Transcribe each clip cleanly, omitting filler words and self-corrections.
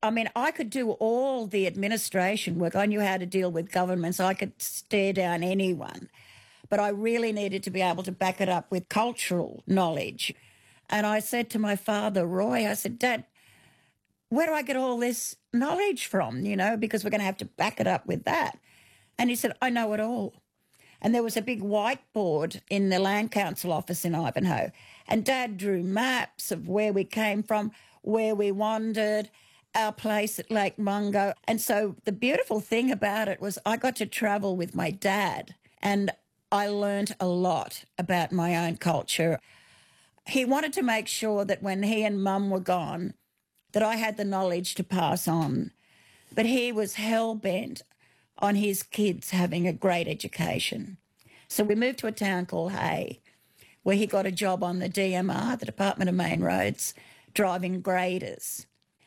I mean, I could do all the administration work. I knew how to deal with governments. I could stare down anyone. But I really needed to be able to back it up with cultural knowledge. And I said to my father, Roy, I said, Dad, where do I get all this knowledge from, because we're going to have to back it up with that. And he said, I know it all. And there was a big whiteboard in the Land Council office in Ivanhoe. And Dad drew maps of where we came from, where we wandered, our place at Lake Mungo. And so the beautiful thing about it was I got to travel with my dad, and I learned a lot about my own culture. He wanted to make sure that when he and Mum were gone, that I had the knowledge to pass on. But he was hell-bent on his kids having a great education. So we moved to a town called Hay, where he got a job on the DMR, the Department of Main Roads, driving graders.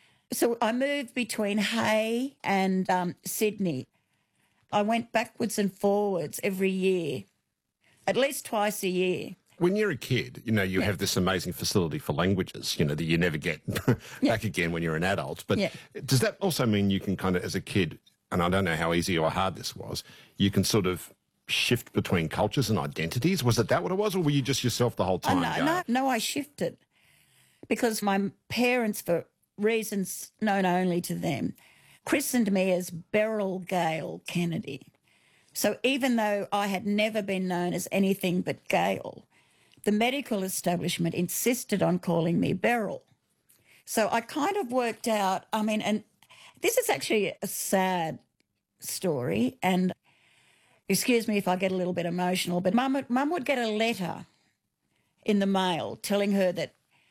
So I moved between Hay and Sydney. I went backwards and forwards every year, at least twice a year. When you're a kid, you have this amazing facility for languages, that you never get back again when you're an adult. But does that also mean you can kind of, as a kid, and I don't know how easy or hard this was, you can sort of shift between cultures and identities? Was it that what it was, or were you just yourself the whole time? No, I shifted because my parents, for reasons known only to them, christened me as Beryl Gale Kennedy. So even though I had never been known as anything but Gale, the medical establishment insisted on calling me Beryl. So I kind of worked out, and this is actually a sad story, and excuse me if I get a little bit emotional, but Mum would get a letter in the mail telling her that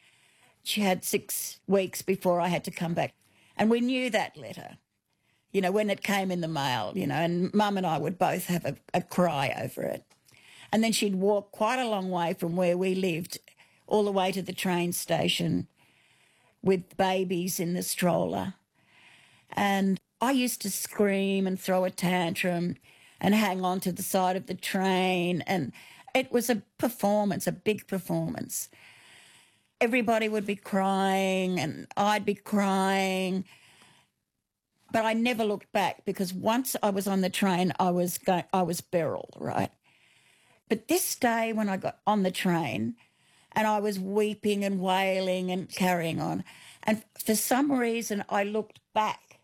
she had 6 weeks before I had to come back. And we knew that letter, when it came in the mail, and Mum and I would both have a cry over it. And then she'd walk quite a long way from where we lived all the way to the train station with babies in the stroller. And I used to scream and throw a tantrum and hang on to the side of the train. And it was a performance, a big performance. Everybody would be crying and I'd be crying. But I never looked back because once I was on the train, I was Beryl, right? But this day when I got on the train and I was weeping and wailing and carrying on, and for some reason I looked back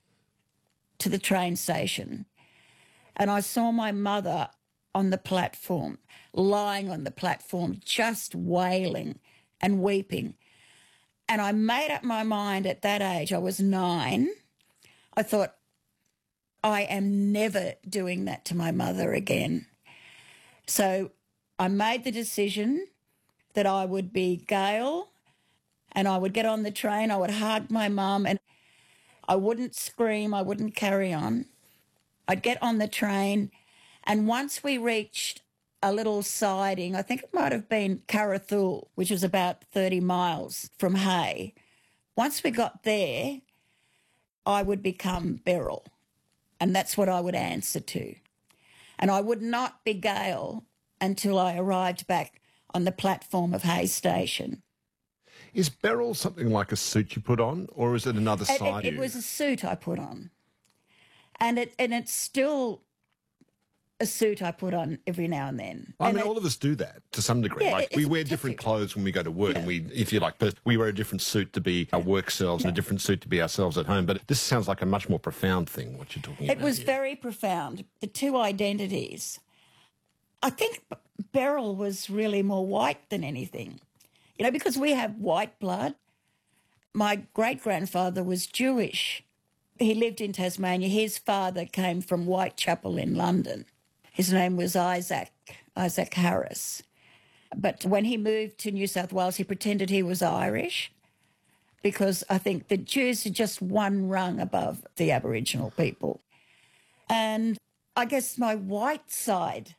to the train station and I saw my mother on the platform, lying on the platform, just wailing and weeping. And I made up my mind at that age, I was 9, I thought, I am never doing that to my mother again. So I made the decision that I would be Gale and I would get on the train, I would hug my mum and I wouldn't scream, I wouldn't carry on. I'd get on the train, and once we reached a little siding, I think it might have been Carrathul, which was about 30 miles from Hay. Once we got there, I would become Beryl, and that's what I would answer to. And I would not be Gale until I arrived back on the platform of Hay Station. Is Beryl something like a suit you put on, or is it another side of you? It was a suit I put on. And it's still a suit I put on every now and then. All of us do that to some degree. Yeah, we wear different clothes when we go to work, and we wear a different suit to be our work selves and a different suit to be ourselves at home. But this sounds like a much more profound thing, what you're talking about. It was very profound, the two identities. I think Beryl was really more white than anything, because we have white blood. My great-grandfather was Jewish. He lived in Tasmania. His father came from Whitechapel in London. His name was Isaac Harris. But when he moved to New South Wales, he pretended he was Irish because I think the Jews are just one rung above the Aboriginal people. And I guess my white side,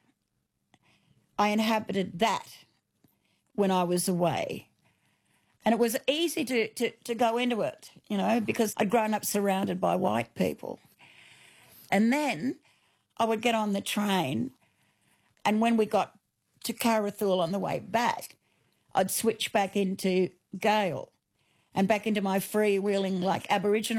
I inhabited that when I was away. And it was easy to go into it, because I'd grown up surrounded by white people. And then I would get on the train, and when we got to Carrathul on the way back, I'd switch back into Gale and back into my freewheeling, like Aboriginal